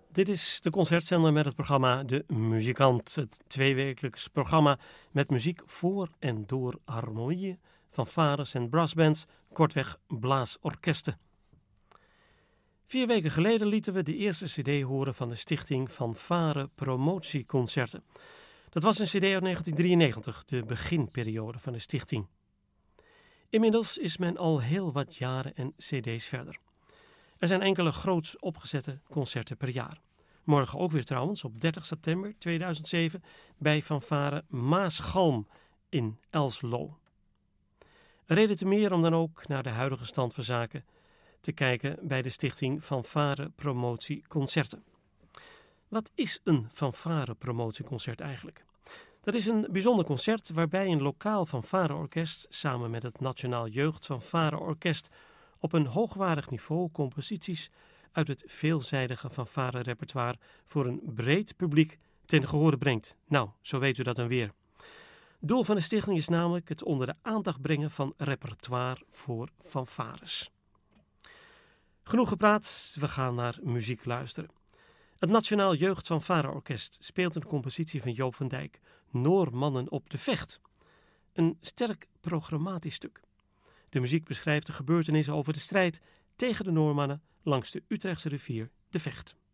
Dit is de concertzender met het programma De Muzikant. Het tweewekelijks programma met muziek voor en door harmonieën, fanfares en brassbands, kortweg blaasorkesten. 4 weken geleden lieten we de eerste cd horen van de stichting Fanfare Promotieconcerten. Dat was een cd uit 1993, de beginperiode van de stichting. Inmiddels is men al heel wat jaren en cd's verder. Er zijn enkele groots opgezette concerten per jaar. Morgen ook weer trouwens, op 30 september 2007, bij Fanfare Maasgalm in Elslo. Reden te meer om dan ook naar de huidige stand van zaken te kijken bij de stichting Fanfare Promotieconcerten. Wat is een fanfare promotieconcert eigenlijk? Dat is een bijzonder concert waarbij een lokaal fanfareorkest samen met het Nationaal Jeugd Fanfareorkest op een hoogwaardig niveau composities uit het veelzijdige fanfare-repertoire voor een breed publiek ten gehore brengt. Nou, zo weet u dat dan weer. Doel van de stichting is namelijk het onder de aandacht brengen van repertoire voor fanfares. Genoeg gepraat, we gaan naar muziek luisteren. Het Nationaal Jeugd Fanfareorkest speelt een compositie van Joop van Dijk, Noormannen op de Vecht. Een sterk programmatisch stuk. De muziek beschrijft de gebeurtenissen over de strijd tegen de Noormannen langs de Utrechtse rivier de Vecht.